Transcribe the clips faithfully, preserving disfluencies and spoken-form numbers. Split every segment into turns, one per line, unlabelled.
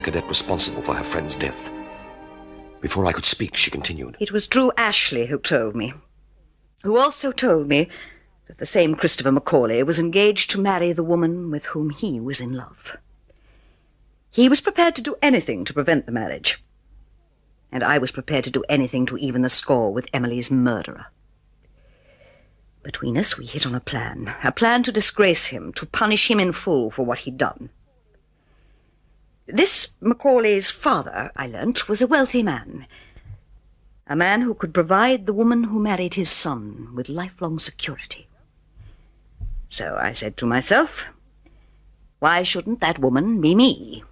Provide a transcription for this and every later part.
cadet responsible for her friend's death. Before I could speak, she continued.
It was Drew Ashley who told me. Who also told me that the same Christopher Macaulay was engaged to marry the woman with whom he was in love. He was prepared to do anything to prevent the marriage. And I was prepared to do anything to even the score with Emily's murderer. Between us, we hit on a plan. A plan to disgrace him, to punish him in full for what he'd done. This Macaulay's father, I learnt, was a wealthy man. A man who could provide the woman who married his son with lifelong security. So I said to myself, why shouldn't that woman be me?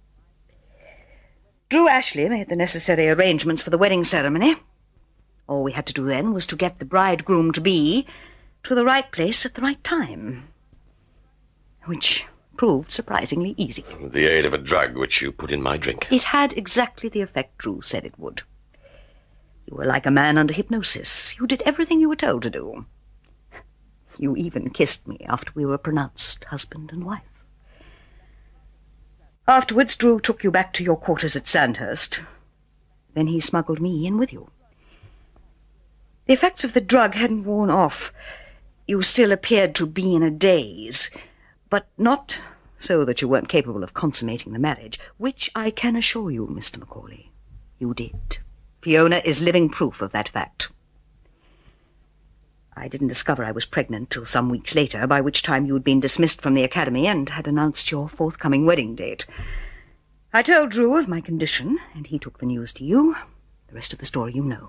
Drew Ashley made the necessary arrangements for the wedding ceremony. All we had to do then was to get the bridegroom-to-be to the right place at the right time, which proved surprisingly easy.
With the aid of a drug which you put in my drink.
It had exactly the effect Drew said it would. You were like a man under hypnosis. You did everything you were told to do. You even kissed me after we were pronounced husband and wife. Afterwards, Drew took you back to your quarters at Sandhurst. Then he smuggled me in with you. The effects of the drug hadn't worn off. You still appeared to be in a daze, but not so that you weren't capable of consummating the marriage, which I can assure you, Mister Macaulay, you did. Fiona is living proof of that fact. I didn't discover I was pregnant till some weeks later, by which time you'd been dismissed from the academy and had announced your forthcoming wedding date. I told Drew of my condition, and he took the news to you. The rest of the story you know.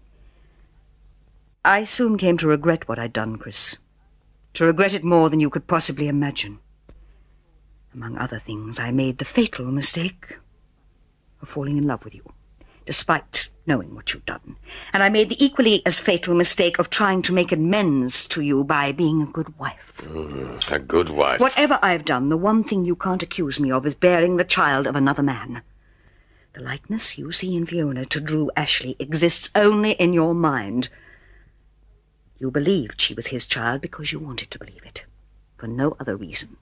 I soon came to regret what I'd done, Chris. To regret it more than you could possibly imagine. Among other things, I made the fatal mistake of falling in love with you, despite knowing what you'd done. And I made the equally as fatal mistake of trying to make amends to you by being a good wife.
Mm, a good wife.
Whatever I've done, the one thing you can't accuse me of is bearing the child of another man. The likeness you see in Fiona to Drew Ashley exists only in your mind. You believed she was his child because you wanted to believe it, for no other reason.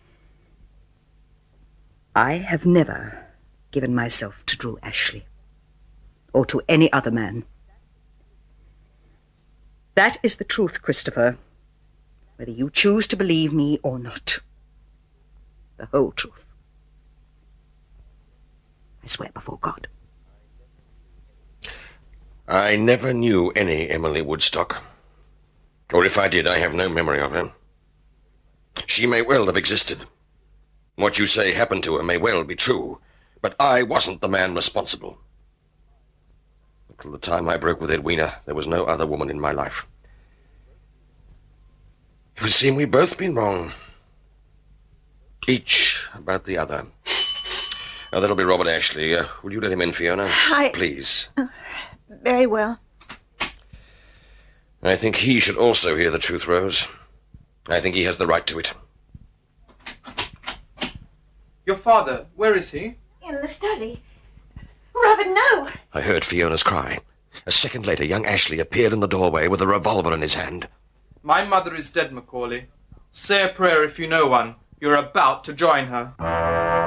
I have never given myself to Drew Ashley, or to any other man. That is the truth, Christopher, whether you choose to believe me or not. The whole truth. I swear before God.
I never knew any Emily Woodstock. Or if I did, I have no memory of her. She may well have existed. What you say happened to her may well be true, but I wasn't the man responsible. Until the time I broke with Edwina, there was no other woman in my life. It would seem we've both been wrong. Each about the other. Now, that'll be Robert Ashley. Uh, will you let him in, Fiona?
I...
Please.
Uh, very well.
I think he should also hear the truth, Rose. I think he has the right to it.
Your father, where is he?
In the study. Robert, no!
I heard Fiona's cry. A second later, young Ashley appeared in the doorway with a revolver in his hand.
My mother is dead, Macaulay. Say a prayer if you know one. You're about to join her.